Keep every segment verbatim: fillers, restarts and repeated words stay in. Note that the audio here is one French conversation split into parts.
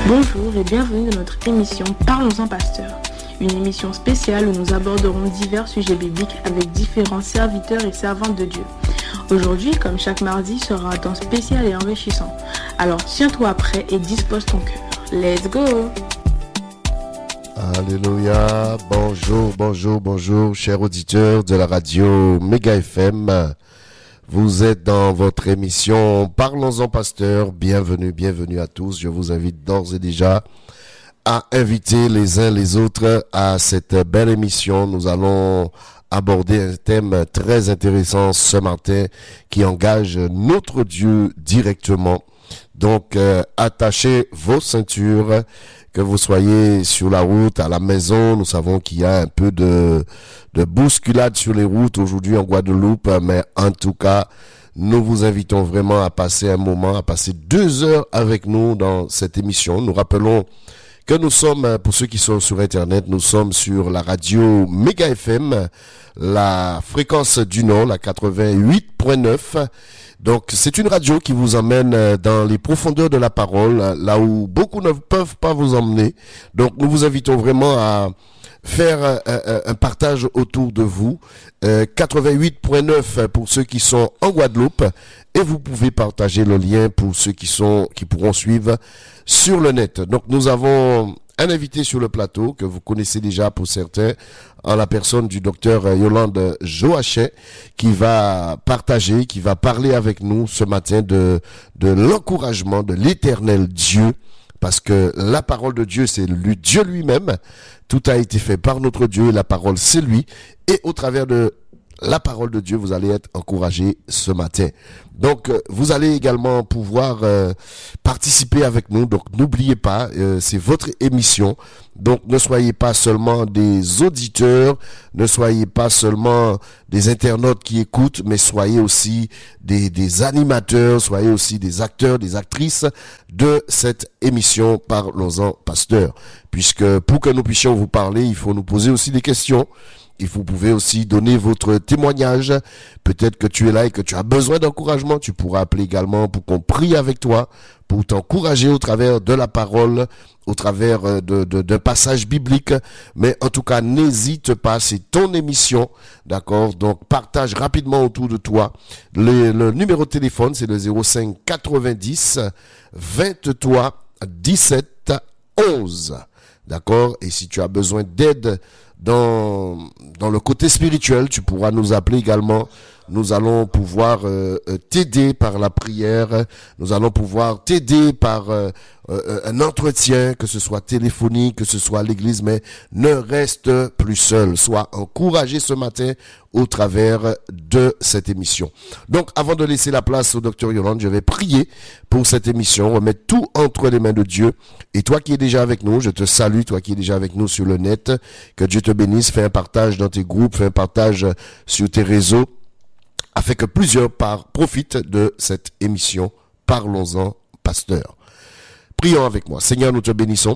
Bonjour et bienvenue dans notre émission Parlons-en Pasteur, une émission spéciale où nous aborderons divers sujets bibliques avec différents serviteurs et servantes de Dieu. Aujourd'hui, comme chaque mardi, sera un temps spécial et enrichissant. Alors tiens-toi prêt et dispose ton cœur. Let's go! Alléluia, bonjour, bonjour, bonjour, chers auditeurs de la radio Méga F M. Vous êtes dans votre émission Parlons-en Pasteur. Bienvenue, bienvenue à tous. Je vous invite d'ores et déjà à inviter les uns les autres à cette belle émission. Nous allons aborder un thème très intéressant ce matin qui engage notre Dieu directement. Donc, euh, attachez vos ceintures, que vous soyez sur la route, à la maison. Nous savons qu'il y a un peu de, de bousculade sur les routes aujourd'hui en Guadeloupe, mais en tout cas, nous vous invitons vraiment à passer un moment, à passer deux heures avec nous dans cette émission. Nous rappelons que nous sommes, pour ceux qui sont sur Internet, nous sommes sur la radio Méga F M, la fréquence du Nord, la quatre-vingt-huit point neuf. Donc, c'est une radio qui vous emmène dans les profondeurs de la parole, là où beaucoup ne peuvent pas vous emmener. Donc, nous vous invitons vraiment à faire un, un, un partage autour de vous. Euh, quatre-vingt-huit point neuf pour ceux qui sont en Guadeloupe, et vous pouvez partager le lien pour ceux qui sont, qui pourront suivre sur le net. Donc, nous avons un invité sur le plateau que vous connaissez déjà pour certains, en la personne du docteur Yolande Joachim, qui va partager, qui va parler avec nous ce matin de, de l'encouragement de l'Éternel Dieu, parce que la parole de Dieu, c'est lui, Dieu lui-même. Tout a été fait par notre Dieu, et la parole, c'est lui. Et au travers de la parole de Dieu, vous allez être encouragés ce matin. Donc, euh, vous allez également pouvoir euh, participer avec nous. Donc, n'oubliez pas, euh, c'est votre émission. Donc, ne soyez pas seulement des auditeurs, ne soyez pas seulement des internautes qui écoutent, mais soyez aussi des, des animateurs, soyez aussi des acteurs, des actrices de cette émission Parlons-en Pasteur. Puisque pour que nous puissions vous parler, il faut nous poser aussi des questions. Et vous pouvez aussi donner votre témoignage. Peut-être que tu es là et que tu as besoin d'encouragement. Tu pourras appeler également pour qu'on prie avec toi, pour t'encourager au travers de la parole, au travers de, de, d'un passage biblique. Mais en tout cas, n'hésite pas, c'est ton émission, d'accord? Donc, partage rapidement autour de toi. Le, le numéro de téléphone, c'est le zéro cinq quatre-vingt-dix vingt-trois dix-sept onze, d'accord? Et si tu as besoin d'aide Dans, dans le côté spirituel, tu pourras nous appeler également. Nous allons pouvoir euh, t'aider par la prière. Nous allons pouvoir t'aider par euh, euh, un entretien, que ce soit téléphonique, que ce soit à l'église, mais ne reste plus seul. Sois encouragé ce matin au travers de cette émission. Donc, avant de laisser la place au docteur Yolande, je vais prier pour cette émission, remettre tout entre les mains de Dieu. Et toi qui es déjà avec nous, je te salue, toi qui es déjà avec nous sur le net, que Dieu te bénisse, fais un partage dans tes groupes, fais un partage sur tes réseaux, afin que plusieurs par profitent de cette émission. Parlons-en, pasteur. Prions avec moi. Seigneur, nous te bénissons.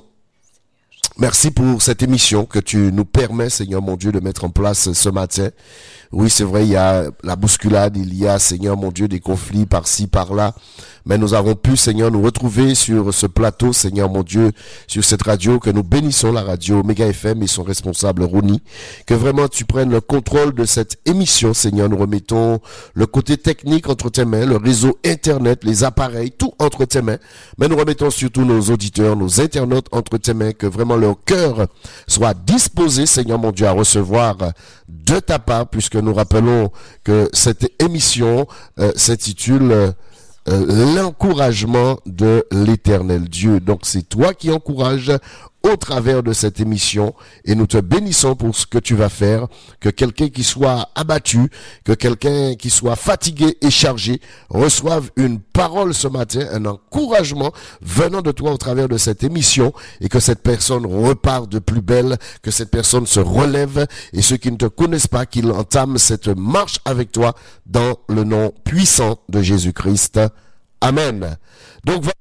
Merci pour cette émission que tu nous permets, Seigneur mon Dieu, de mettre en place ce matin. Oui, c'est vrai, il y a la bousculade, il y a, Seigneur mon Dieu, des conflits par-ci, par-là. Mais nous avons pu, Seigneur, nous retrouver sur ce plateau, Seigneur mon Dieu, sur cette radio, que nous bénissons la radio Méga F M et son responsable Ronnie. Que vraiment tu prennes le contrôle de cette émission, Seigneur. Nous remettons le côté technique entre tes mains, le réseau Internet, les appareils, tout entre tes mains. Mais nous remettons surtout nos auditeurs, nos internautes entre tes mains, que vraiment leur cœur soit disposé, Seigneur mon Dieu, à recevoir de ta part, puisque nous rappelons que cette émission euh, s'intitule euh, Euh, l'encouragement de l'Éternel Dieu. Donc c'est toi qui encourages au travers de cette émission, et nous te bénissons pour ce que tu vas faire. Que quelqu'un qui soit abattu, que quelqu'un qui soit fatigué et chargé reçoive une parole ce matin, un encouragement venant de toi au travers de cette émission, et que cette personne repart de plus belle, que cette personne se relève, et ceux qui ne te connaissent pas, qu'ils entament cette marche avec toi dans le nom puissant de Jésus-Christ. Amen. Donc voilà.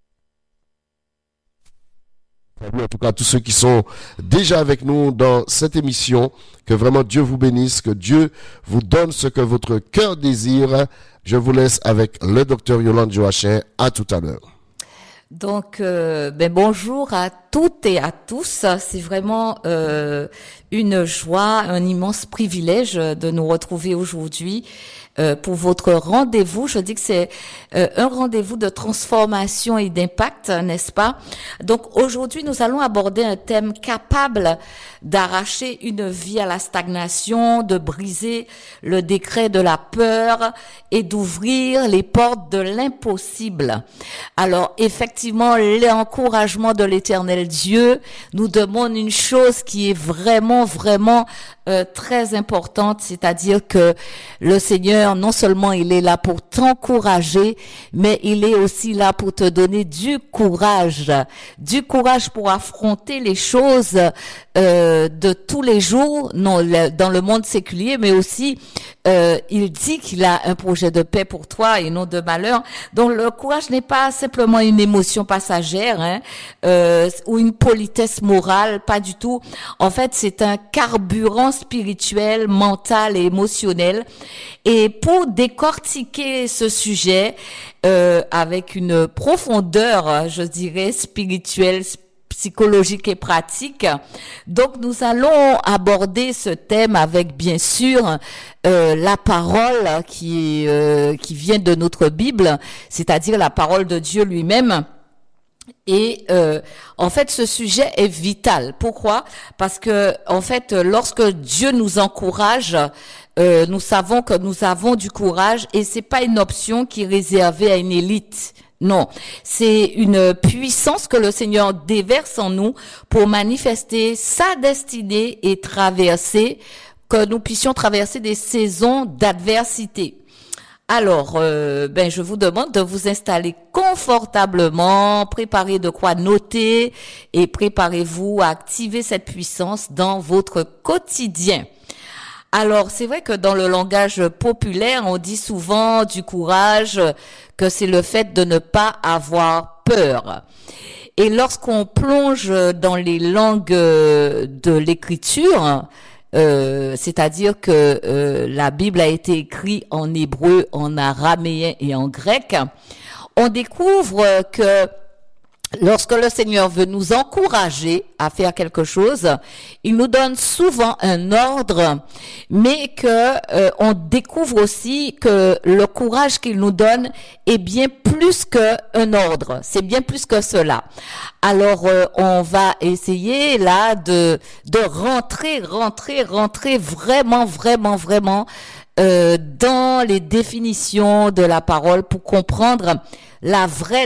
En tout cas, tous ceux qui sont déjà avec nous dans cette émission, que vraiment Dieu vous bénisse, que Dieu vous donne ce que votre cœur désire. Je vous laisse avec le docteur Yolande Joachim. À tout à l'heure. Donc, euh, ben bonjour à toutes et à tous. C'est vraiment euh, une joie, un immense privilège de nous retrouver aujourd'hui euh, pour votre rendez-vous. Je dis que c'est euh, un rendez-vous de transformation et d'impact, n'est-ce pas? Donc, aujourd'hui, nous allons aborder un thème capable d'arracher une vie à la stagnation, de briser le décret de la peur et d'ouvrir les portes de l'impossible. Alors, effectivement, l'encouragement de l'Éternel Dieu nous demande une chose qui est vraiment, vraiment euh, très importante, c'est-à-dire que le Seigneur, non seulement il est là pour t'encourager, mais il est aussi là pour te donner du courage, du courage pour affronter les choses euh, de tous les jours, non, le, dans le monde séculier, mais aussi euh, il dit qu'il a un projet de paix pour toi et non de malheur. Donc le courage n'est pas simplement une émotion passagère, hein, euh, ou une politesse morale, pas du tout. En fait, c'est un carburant spirituel, mental et émotionnel. Et pour décortiquer ce sujet euh, avec une profondeur, je dirais, spirituelle, psychologique et pratique. Donc, nous allons aborder ce thème avec, bien sûr, euh, la parole qui euh, qui vient de notre Bible, c'est-à-dire la parole de Dieu lui-même. Et euh, en fait, ce sujet est vital. Pourquoi? Parce que en fait, lorsque Dieu nous encourage, euh, nous savons que nous avons du courage, et c'est pas une option qui est réservée à une élite. Non, c'est une puissance que le Seigneur déverse en nous pour manifester sa destinée et traverser, que nous puissions traverser des saisons d'adversité. Alors, euh, ben, je vous demande de vous installer confortablement, préparez de quoi noter et préparez-vous à activer cette puissance dans votre quotidien. Alors, c'est vrai que dans le langage populaire, on dit souvent du courage, que c'est le fait de ne pas avoir peur. Et lorsqu'on plonge dans les langues de l'écriture, euh, c'est-à-dire que euh, la Bible a été écrite en hébreu, en araméen et en grec, on découvre que lorsque le Seigneur veut nous encourager à faire quelque chose, il nous donne souvent un ordre, mais que euh, on découvre aussi que le courage qu'il nous donne est bien plus qu'un ordre, c'est bien plus que cela. Alors euh, on va essayer là de de rentrer, rentrer, rentrer vraiment, vraiment, vraiment euh, dans les définitions de la parole pour comprendre la vraie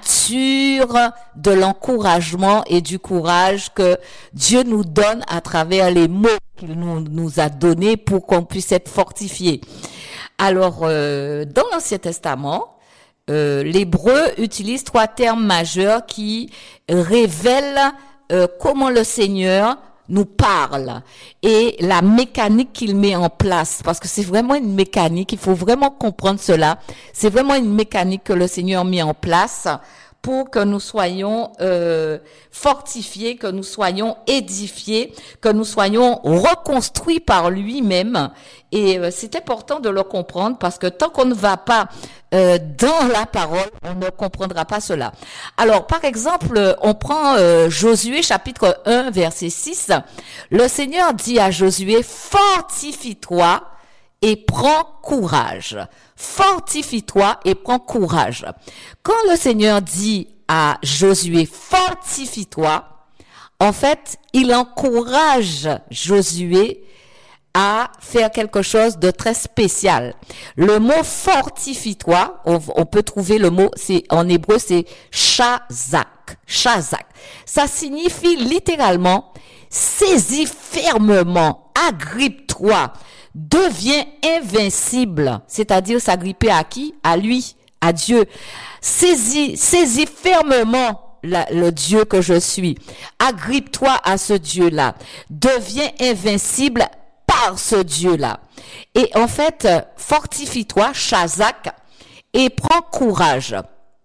nature de l'encouragement et du courage que Dieu nous donne à travers les mots qu'il nous, nous a donnés pour qu'on puisse être fortifiés. Alors, euh, dans l'Ancien Testament, euh, l'hébreu utilise trois termes majeurs qui révèlent euh, comment le Seigneur nous parle et la mécanique qu'il met en place, parce que c'est vraiment une mécanique, il faut vraiment comprendre cela, c'est vraiment une mécanique que le Seigneur met en place pour que nous soyons euh, fortifiés, que nous soyons édifiés, que nous soyons reconstruits par lui-même. Et euh, c'est important de le comprendre parce que tant qu'on ne va pas euh, dans la parole, on ne comprendra pas cela. Alors, par exemple, on prend euh, Josué chapitre un, verset six. Le Seigneur dit à Josué, fortifie-toi et prends courage. Fortifie-toi et prends courage. Quand le Seigneur dit à Josué, fortifie-toi, en fait, il encourage Josué à faire quelque chose de très spécial. Le mot fortifie-toi, on, on peut trouver le mot, c'est en hébreu, c'est shazak. Shazak. Ça signifie littéralement saisis fermement, agrippe-toi, deviens invincible, c'est-à-dire s'agripper à qui? À lui, à Dieu. Saisis, saisis fermement la, le Dieu que je suis. Agrippe-toi à ce Dieu-là. Deviens invincible par ce Dieu-là. Et en fait, fortifie-toi, Shazak, et prends courage.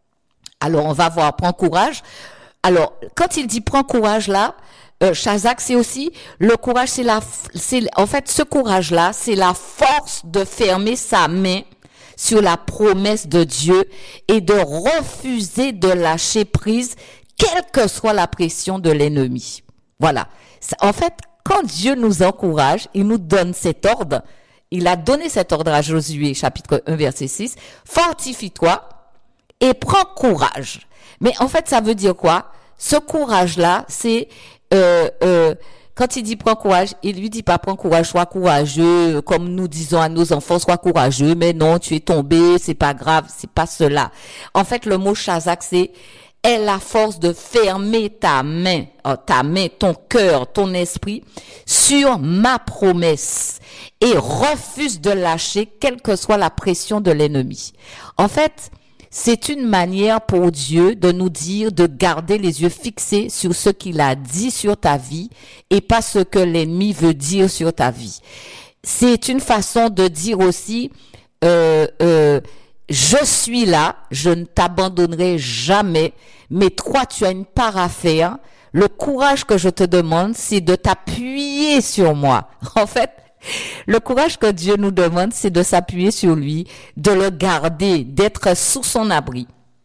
Alors, on va voir, prends courage. Alors, quand il dit prends courage là, Euh, Shazak, c'est aussi le courage, c'est la, c'est en fait ce courage-là, c'est la force de fermer sa main sur la promesse de Dieu et de refuser de lâcher prise, quelle que soit la pression de l'ennemi. Voilà. En fait, quand Dieu nous encourage, il nous donne cet ordre. Il a donné cet ordre à Josué, chapitre un, verset six. Fortifie-toi et prends courage. Mais en fait, ça veut dire quoi? Ce courage-là, c'est euh, euh, quand il dit prends courage, il lui dit pas prends courage, sois courageux, comme nous disons à nos enfants, sois courageux, mais non, tu es tombé, c'est pas grave, c'est pas cela. En fait, le mot Shazak, c'est est la force de fermer ta main, oh, ta main, ton cœur, ton esprit sur ma promesse et refuse de lâcher quelle que soit la pression de l'ennemi. En fait, c'est une manière pour Dieu de nous dire de garder les yeux fixés sur ce qu'il a dit sur ta vie et pas ce que l'ennemi veut dire sur ta vie. C'est une façon de dire aussi, euh, euh, je suis là, je ne t'abandonnerai jamais, mais toi, tu as une part à faire. Le courage que je te demande, c'est de t'appuyer sur moi. En fait, le courage que Dieu nous demande, c'est de s'appuyer sur lui, de le garder, d'être sous son abri.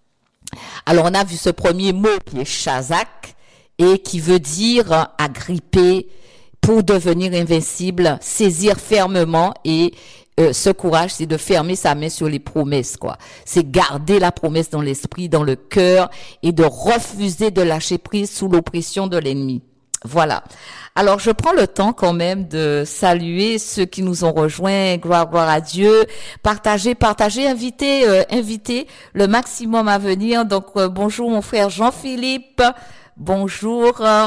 Alors, on a vu ce premier mot qui est Shazak et qui veut dire agripper pour devenir invincible, saisir fermement et Euh, ce courage, c'est de fermer sa main sur les promesses, quoi. C'est garder la promesse dans l'esprit, dans le cœur et de refuser de lâcher prise sous l'oppression de l'ennemi. Voilà. Alors, je prends le temps quand même de saluer ceux qui nous ont rejoints. Gloire, gloire à Dieu. Partagez, partagez, invitez, euh, invitez le maximum à venir. Donc, euh, bonjour mon frère Jean-Philippe. Bonjour. Euh,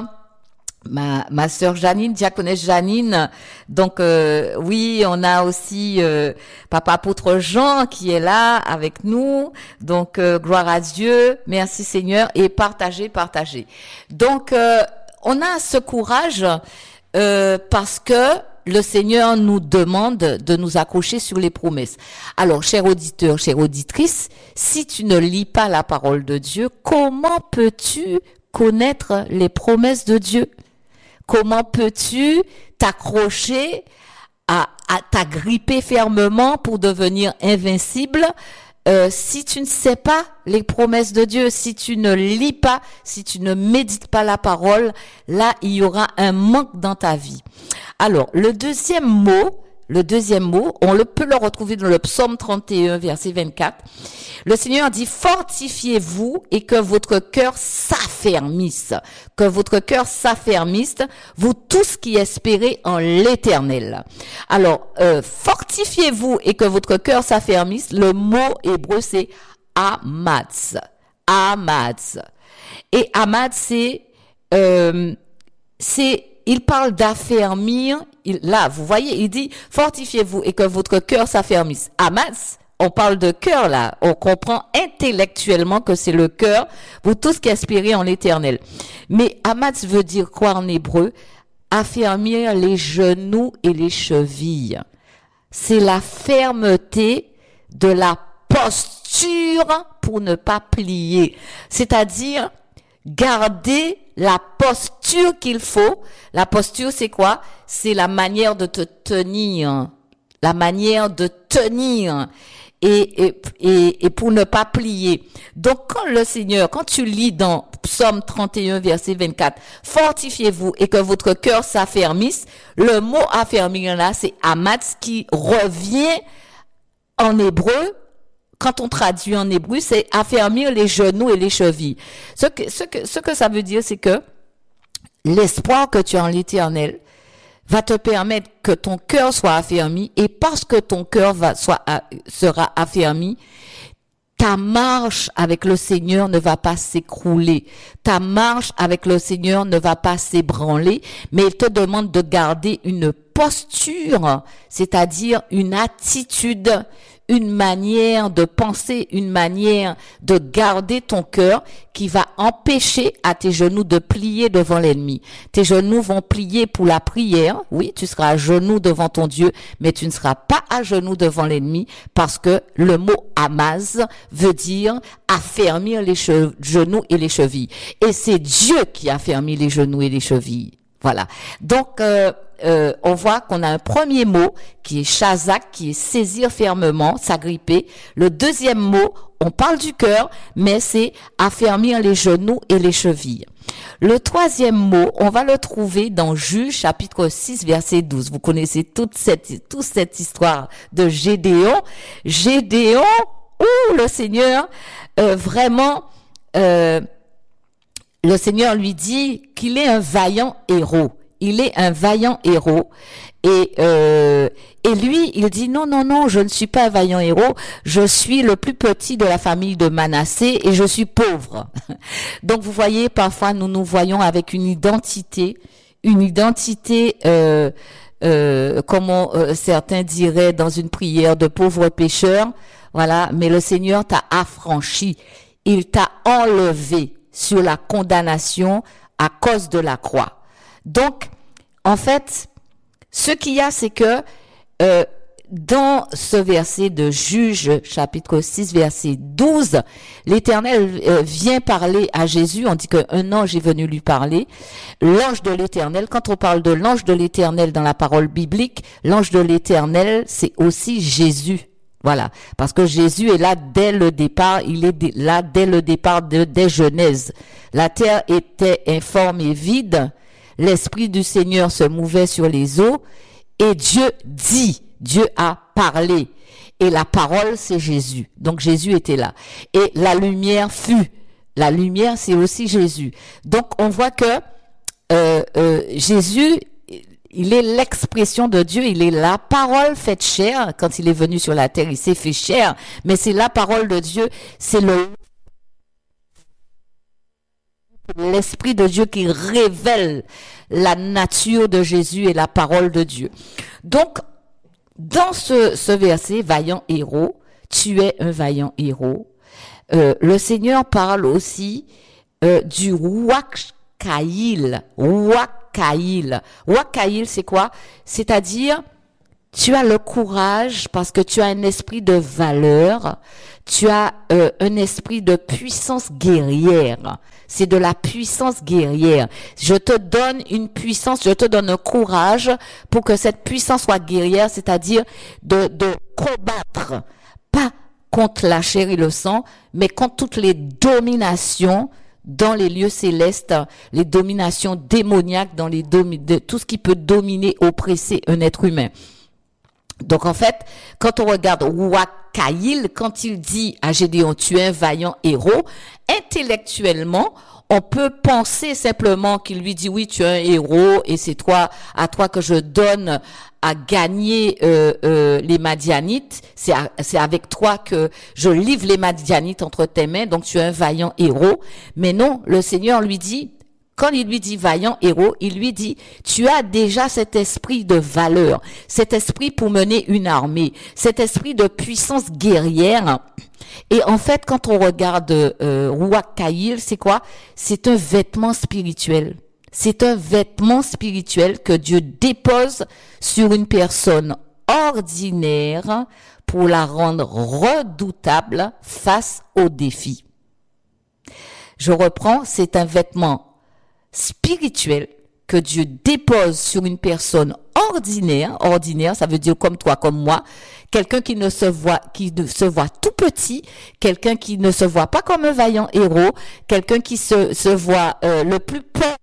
Ma, ma sœur Janine, diaconesse Janine. Donc euh, oui, on a aussi euh, Papa Apôtre Jean qui est là avec nous. Donc euh, gloire à Dieu, merci Seigneur et partagez, partagez. Donc euh, on a ce courage euh, parce que le Seigneur nous demande de nous accrocher sur les promesses. Alors, chers auditeurs, chères auditrices, si tu ne lis pas la parole de Dieu, comment peux-tu connaître les promesses de Dieu? Comment peux-tu t'accrocher à, à t'agripper fermement pour devenir invincible euh, si tu ne sais pas les promesses de Dieu, si tu ne lis pas, si tu ne médites pas la parole, là, il y aura un manque dans ta vie. Alors, le deuxième mot, le deuxième mot, on le peut le retrouver dans le psaume trente et un, verset vingt-quatre. Le Seigneur dit, fortifiez-vous et que votre cœur s'affermisse, que votre cœur s'affermisse, vous tous qui espérez en l'Éternel. Alors, euh, fortifiez-vous et que votre cœur s'affermisse, le mot hébreu c'est amatz, amatz. Et amatz c'est, euh, c'est, il parle d'affermir. Il, là, vous voyez, il dit, fortifiez-vous et que votre cœur s'affermisse. Amatz, on parle de cœur là. On comprend intellectuellement que c'est le cœur, vous tous qui aspirez en l'Éternel. Mais amatz veut dire quoi en hébreu? Affermir les genoux et les chevilles. C'est la fermeté de la posture pour ne pas plier. C'est-à-dire, garder la posture qu'il faut. La posture, c'est quoi? C'est la manière de te tenir. La manière de tenir. Et, et, et, et pour ne pas plier. Donc, quand le Seigneur, quand tu lis dans Psaume trente et un, verset vingt-quatre, fortifiez-vous et que votre cœur s'affermisse, le mot affermir là, c'est amatz qui revient en hébreu. Quand on traduit en hébreu, c'est affermir les genoux et les chevilles. Ce que, ce que, ce que ça veut dire, c'est que l'espoir que tu as en l'Éternel va te permettre que ton cœur soit affermi, et parce que ton cœur va, soit, sera affermi, ta marche avec le Seigneur ne va pas s'écrouler. Ta marche avec le Seigneur ne va pas s'ébranler, mais il te demande de garder une posture, c'est-à-dire une attitude, une manière de penser, une manière de garder ton cœur qui va empêcher à tes genoux de plier devant l'ennemi. Tes genoux vont plier pour la prière. Oui, tu seras à genoux devant ton Dieu, mais tu ne seras pas à genoux devant l'ennemi parce que le mot amaz veut dire affermir les che- genoux et les chevilles. Et c'est Dieu qui affermit les genoux et les chevilles. Voilà. Donc, euh, euh, on voit qu'on a un premier mot qui est chazak, qui est saisir fermement, s'agripper. Le deuxième mot, on parle du cœur, mais c'est affermir les genoux et les chevilles. Le troisième mot, on va le trouver dans Juge chapitre six verset douze. Vous connaissez toute cette, toute cette histoire de Gédéon. Gédéon, où le Seigneur euh, vraiment, euh, le Seigneur lui dit qu'il est un vaillant héros. Il est un vaillant héros. Et euh, et lui, il dit non, non, non, je ne suis pas un vaillant héros. Je suis le plus petit de la famille de Manassé et je suis pauvre. Donc vous voyez, parfois nous nous voyons avec une identité, une identité, euh, euh, comment euh, certains diraient dans une prière de pauvre pécheur. Voilà, mais le Seigneur t'a affranchi. Il t'a enlevé sur la condamnation à cause de la croix. Donc, en fait, ce qu'il y a, c'est que euh, dans ce verset de Juge, chapitre six, verset douze, l'Éternel euh, vient parler à Jésus. On dit qu'un ange est venu lui parler. L'ange de l'Éternel, quand on parle de l'ange de l'Éternel dans la parole biblique, l'ange de l'Éternel, c'est aussi Jésus. Voilà, parce que Jésus est là dès le départ, il est là dès le départ de, des Genèse. La terre était informe et vide, l'Esprit du Seigneur se mouvait sur les eaux, et Dieu dit, Dieu a parlé, et la parole c'est Jésus. Donc Jésus était là, et la lumière fut. La lumière c'est aussi Jésus. Donc on voit que euh, euh, Jésus, il est l'expression de Dieu, il est la parole faite chair. Quand il est venu sur la terre, il s'est fait chair, mais c'est la parole de Dieu, c'est le l'Esprit de Dieu qui révèle la nature de Jésus et la parole de Dieu. Donc, dans ce, ce verset, vaillant héros, tu es un vaillant héros, euh, le Seigneur parle aussi euh, du Wakaïl. Wakaïl. Wakaïl, c'est quoi? C'est-à-dire, tu as le courage parce que tu as un esprit de valeur, tu as euh, un esprit de puissance guerrière. C'est de la puissance guerrière. Je te donne une puissance, je te donne un courage pour que cette puissance soit guerrière, c'est-à-dire de, de combattre, pas contre la chair et le sang, mais contre toutes les dominations dans les lieux célestes, les dominations démoniaques, dans les domi- de, tout ce qui peut dominer, oppresser un être humain. Donc en fait, quand on regarde Wakaïl, quand il dit à Gédéon, tu es un vaillant héros, intellectuellement, on peut penser simplement qu'il lui dit oui, tu es un héros et c'est toi, à toi que je donne à gagner euh, euh, les Madianites. C'est, à, c'est avec toi que je livre les Madianites entre tes mains, donc tu es un vaillant héros. Mais non, le Seigneur lui dit, quand il lui dit vaillant héros, il lui dit, tu as déjà cet esprit de valeur, cet esprit pour mener une armée, cet esprit de puissance guerrière. Et en fait, quand on regarde euh, Wakaïl, c'est quoi? C'est un vêtement spirituel. C'est un vêtement spirituel que Dieu dépose sur une personne ordinaire pour la rendre redoutable face aux défis. Je reprends, c'est un vêtement spirituel que Dieu dépose sur une personne ordinaire. Ordinaire, ça veut dire comme toi, comme moi. Quelqu'un qui ne se voit, qui ne se voit tout petit, quelqu'un qui ne se voit pas comme un vaillant héros, quelqu'un qui se, se voit euh, le plus pauvre.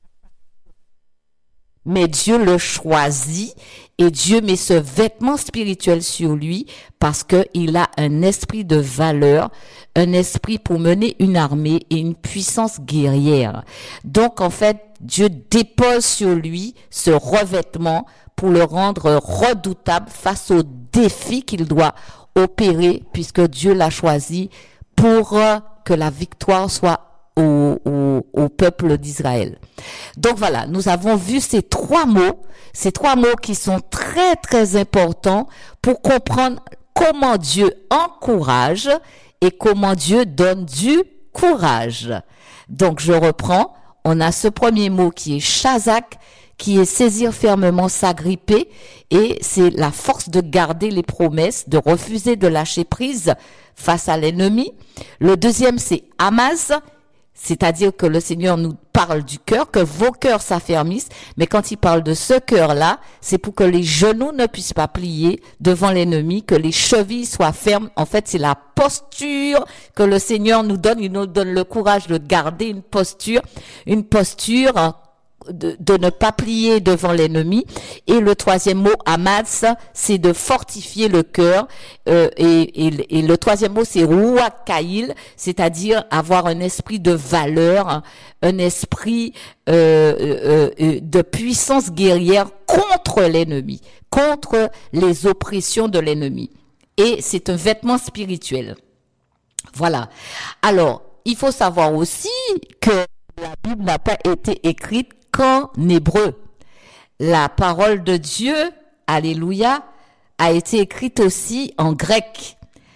Mais Dieu le choisit et Dieu met ce vêtement spirituel sur lui parce que il a un esprit de valeur, un esprit pour mener une armée et une puissance guerrière. Donc en fait, Dieu dépose sur lui ce revêtement pour le rendre redoutable face aux défis qu'il doit opérer puisque Dieu l'a choisi pour que la victoire soit Au, au, au peuple d'Israël. Donc voilà, nous avons vu ces trois mots, ces trois mots qui sont très très importants pour comprendre comment Dieu encourage et comment Dieu donne du courage. Donc je reprends, on a ce premier mot qui est chazak, qui est saisir fermement, s'agripper, et c'est la force de garder les promesses, de refuser de lâcher prise face à l'ennemi. Le deuxième c'est amaz, C'est-à-dire que le Seigneur nous parle du cœur, que vos cœurs s'affermissent, mais quand il parle de ce cœur-là, c'est pour que les genoux ne puissent pas plier devant l'ennemi, que les chevilles soient fermes. En fait, c'est la posture que le Seigneur nous donne. Il nous donne le courage de garder une posture, une posture de, de ne pas plier devant l'ennemi. Et le troisième mot, Amads, c'est de fortifier le cœur. Euh, et, et, et le troisième mot, c'est Ruach Kail, c'est-à-dire avoir un esprit de valeur, un esprit euh, euh, euh, de puissance guerrière contre l'ennemi, contre les oppressions de l'ennemi. Et c'est un vêtement spirituel. Voilà. Alors, il faut savoir aussi que la Bible n'a pas été écrite qu'en hébreu. La parole de Dieu, alléluia, a été écrite aussi en grec.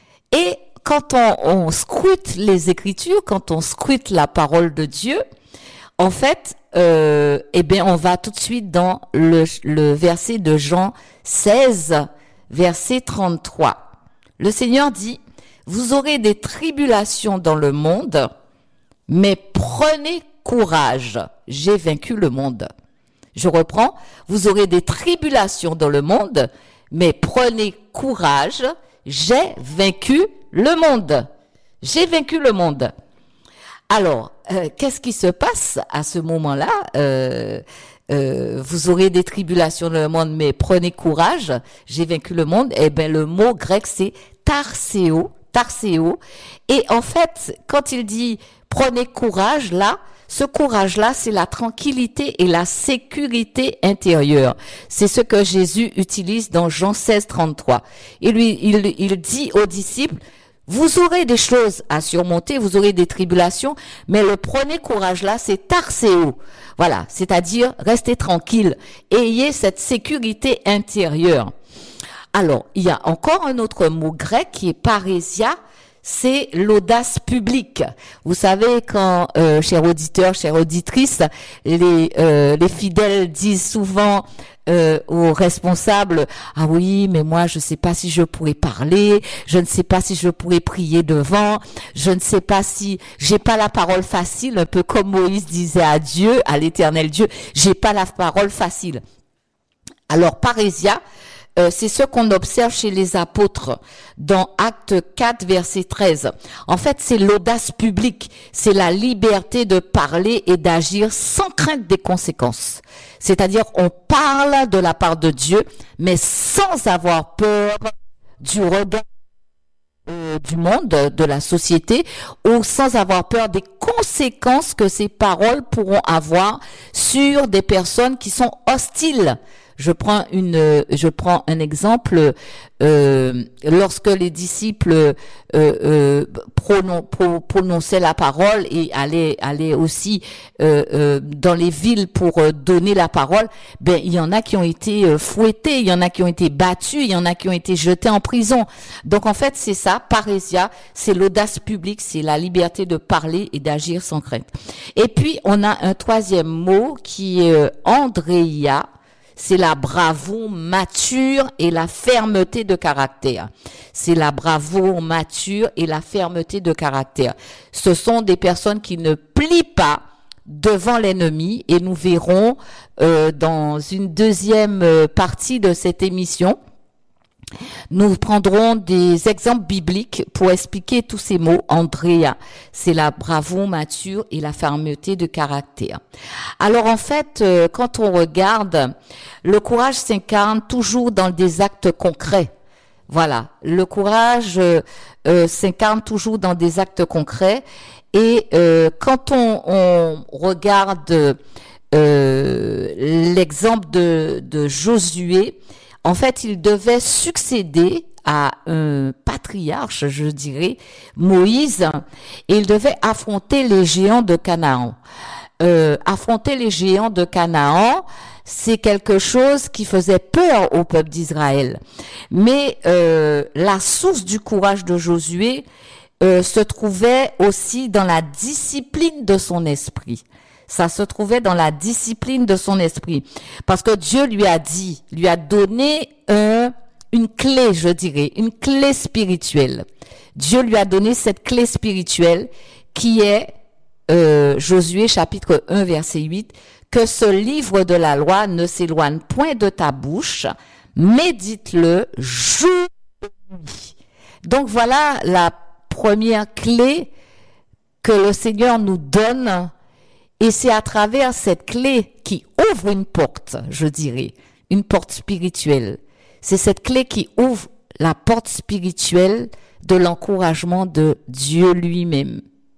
Et quand on, on scrute les Écritures, quand on scrute la parole de Dieu, en fait, euh, eh bien, on va tout de suite dans le, le verset de Jean seize, verset trente-trois. Le Seigneur dit, « Vous aurez des tribulations dans le monde, mais prenez courage, j'ai vaincu le monde. » Je reprends, « Vous aurez des tribulations dans le monde, mais prenez courage, j'ai vaincu le monde. » J'ai vaincu le monde. Alors, euh, qu'est-ce qui se passe à ce moment-là? euh, euh, Vous aurez des tribulations dans le monde, mais prenez courage, j'ai vaincu le monde. Eh bien, le mot grec, c'est tarseo, tarseo. Et en fait, quand il dit prenez courage, là, ce courage-là, c'est la tranquillité et la sécurité intérieure. C'est ce que Jésus utilise dans Jean seize, trente-trois. Il lui, il, il dit aux disciples, vous aurez des choses à surmonter, vous aurez des tribulations, mais le prenez courage-là, c'est tarseo. Voilà, c'est-à-dire restez tranquille, ayez cette sécurité intérieure. Alors, il y a encore un autre mot grec qui est parésia, c'est l'audace publique. Vous savez, quand, euh, chers auditeurs, chères auditrices, les, euh, les fidèles disent souvent euh, aux responsables, « Ah oui, mais moi, je ne sais pas si je pourrais parler, je ne sais pas si je pourrais prier devant, je ne sais pas si j'ai pas la parole facile, un peu comme Moïse disait à Dieu, à l'Éternel Dieu, j'ai pas la parole facile. » Alors, parésia, Euh, c'est ce qu'on observe chez les apôtres dans Acte quatre, verset treize. En fait, c'est l'audace publique, c'est la liberté de parler et d'agir sans crainte des conséquences. C'est-à-dire, on parle de la part de Dieu, mais sans avoir peur du regard euh, du monde, de la société, ou sans avoir peur des conséquences que ces paroles pourront avoir sur des personnes qui sont hostiles. Je prends une, je prends un exemple. Euh, lorsque les disciples euh, euh, pronon, pro, prononçaient la parole et allaient, allaient aussi euh, euh, dans les villes pour euh, donner la parole, ben il y en a qui ont été euh, fouettés, il y en a qui ont été battus, il y en a qui ont été jetés en prison. Donc en fait c'est ça, parésia, c'est l'audace publique, c'est la liberté de parler et d'agir sans crainte. Et puis on a un troisième mot qui est euh, andréia. C'est la bravoure mature et la fermeté de caractère. C'est la bravoure mature et la fermeté de caractère. Ce sont des personnes qui ne plient pas devant l'ennemi et nous verrons euh, dans une deuxième partie de cette émission. Nous prendrons des exemples bibliques pour expliquer tous ces mots. Andréa, c'est la bravoure mature et la fermeté de caractère. Alors en fait, quand on regarde, le courage s'incarne toujours dans des actes concrets. Voilà, le courage euh, s'incarne toujours dans des actes concrets. Et euh, quand on, on regarde euh, l'exemple de, de Josué, en fait, il devait succéder à un patriarche, je dirais, Moïse, et il devait affronter les géants de Canaan. Euh, affronter les géants de Canaan, c'est quelque chose qui faisait peur au peuple d'Israël. Mais euh, la source du courage de Josué euh, se trouvait aussi dans la discipline de son esprit. Ça se trouvait dans la discipline de son esprit. Parce que Dieu lui a dit, lui a donné un, une clé, je dirais, une clé spirituelle. Dieu lui a donné cette clé spirituelle qui est euh, Josué chapitre un verset huit, que ce livre de la loi ne s'éloigne point de ta bouche, médite-le jour et nuit. Donc voilà la première clé que le Seigneur nous donne, et c'est à travers cette clé qui ouvre une porte, je dirais, une porte spirituelle. C'est cette clé qui ouvre la porte spirituelle de l'encouragement de Dieu lui-même.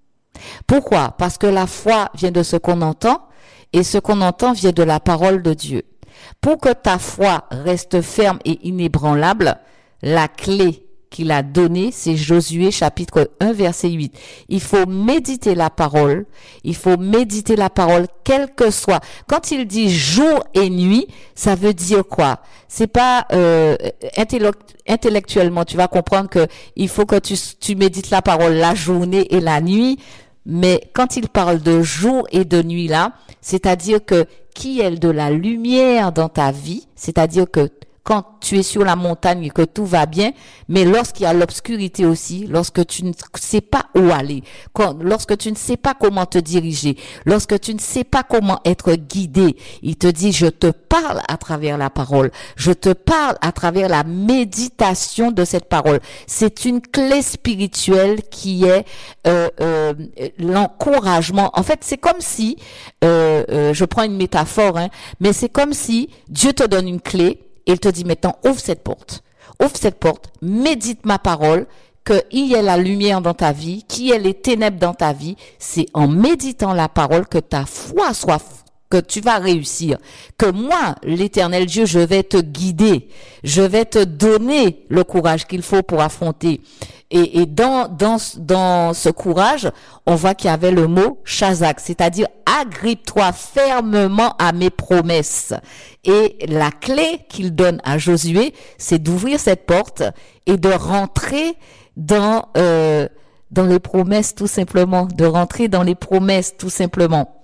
Pourquoi? Parce que la foi vient de ce qu'on entend, et ce qu'on entend vient de la parole de Dieu. Pour que ta foi reste ferme et inébranlable, la clé qu'il a donnée, c'est Josué chapitre un verset huit. Il faut méditer la parole, il faut méditer la parole quel que soit. Quand il dit jour et nuit, ça veut dire quoi? C'est pas euh, intellectuellement, tu vas comprendre que il faut que tu, tu médites la parole la journée et la nuit, mais quand il parle de jour et de nuit là, c'est-à-dire que qui est de la lumière dans ta vie, c'est-à-dire que quand tu es sur la montagne et que tout va bien, mais lorsqu'il y a l'obscurité aussi, lorsque tu ne sais pas où aller, quand, lorsque tu ne sais pas comment te diriger, lorsque tu ne sais pas comment être guidé, il te dit, je te parle à travers la parole, je te parle à travers la méditation de cette parole. C'est une clé spirituelle qui est euh, euh, l'encouragement. En fait, c'est comme si, euh, euh, je prends une métaphore, hein, mais c'est comme si Dieu te donne une clé, et il te dit maintenant, ouvre cette porte, ouvre cette porte, médite ma parole, qu'il y ait la lumière dans ta vie, qu'il y ait les ténèbres dans ta vie. C'est en méditant la parole que ta foi soit, que tu vas réussir. Que moi, l'Éternel Dieu, je vais te guider, je vais te donner le courage qu'il faut pour affronter. Et, et dans, dans, dans ce courage, on voit qu'il y avait le mot chazak, c'est-à-dire agrippe-toi fermement à mes promesses. Et la clé qu'il donne à Josué, c'est d'ouvrir cette porte et de rentrer dans, euh, dans les promesses tout simplement, de rentrer dans les promesses tout simplement.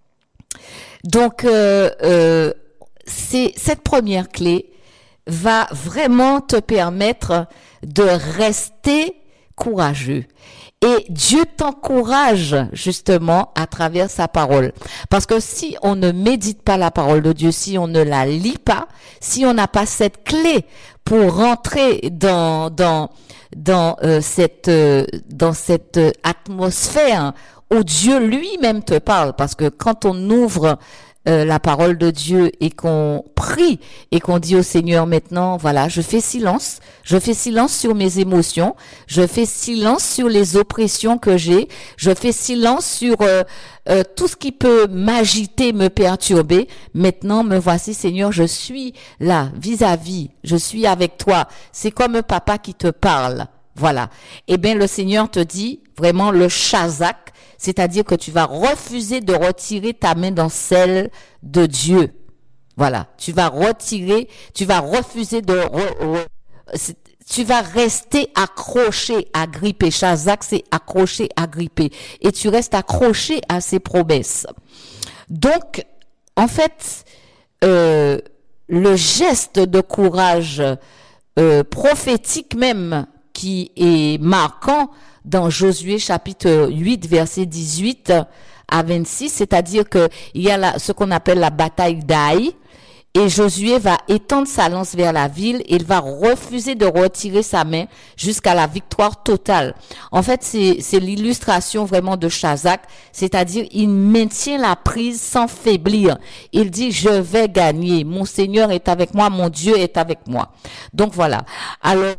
Donc, euh, euh, c'est cette première clé va vraiment te permettre de rester courageux. Et Dieu t'encourage justement à travers sa parole. Parce que si on ne médite pas la parole de Dieu, si on ne la lit pas, si on n'a pas cette clé pour rentrer dans dans dans euh, cette euh, dans cette atmosphère où Dieu lui-même te parle, parce que quand on ouvre Euh, la parole de Dieu et qu'on prie et qu'on dit au Seigneur maintenant, voilà, je fais silence, je fais silence sur mes émotions, je fais silence sur les oppressions que j'ai, je fais silence sur euh, euh, tout ce qui peut m'agiter, me perturber. Maintenant, me voici Seigneur, je suis là, vis-à-vis, je suis avec toi. C'est comme un papa qui te parle. Voilà. Eh bien, le Seigneur te dit vraiment le chazak, c'est-à-dire que tu vas refuser de retirer ta main dans celle de Dieu. Voilà. Tu vas retirer, tu vas refuser de, re, re, tu vas rester accroché, agrippé. Chazak, c'est accroché, agrippé. Et tu restes accroché à ses promesses. Donc, en fait, euh, le geste de courage euh, prophétique même qui est marquant dans Josué chapitre huit verset dix-huit à vingt-six, c'est-à-dire que il y a la, ce qu'on appelle la bataille d'Aï, et Josué va étendre sa lance vers la ville et il va refuser de retirer sa main jusqu'à la victoire totale. En fait, c'est, c'est l'illustration vraiment de Chazak, c'est-à-dire il maintient la prise sans faiblir. Il dit, je vais gagner, mon Seigneur est avec moi, mon Dieu est avec moi. Donc voilà. Alors,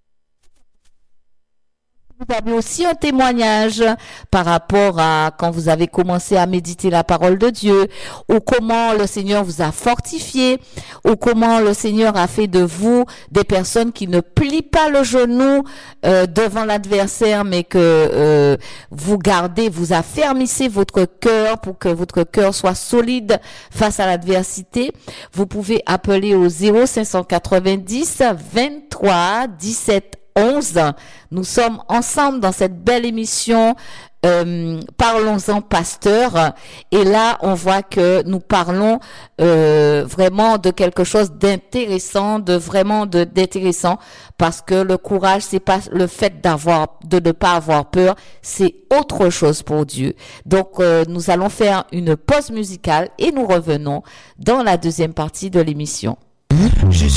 vous avez aussi un témoignage par rapport à quand vous avez commencé à méditer la parole de Dieu, ou comment le Seigneur vous a fortifié, ou comment le Seigneur a fait de vous des personnes qui ne plient pas le genou euh, devant l'adversaire, mais que euh, vous gardez, vous affermissez votre cœur pour que votre cœur soit solide face à l'adversité. Vous pouvez appeler au zéro cinq cent quatre-vingt-dix vingt-trois dix-sept onze. Nous sommes ensemble dans cette belle émission euh, Parlons-en pasteur. Et là, on voit que nous parlons euh, vraiment de quelque chose d'intéressant, de vraiment de d'intéressant, parce que le courage, c'est pas le fait d'avoir, de ne pas avoir peur, c'est autre chose pour Dieu. Donc, euh, nous allons faire une pause musicale et nous revenons dans la deuxième partie de l'émission. Je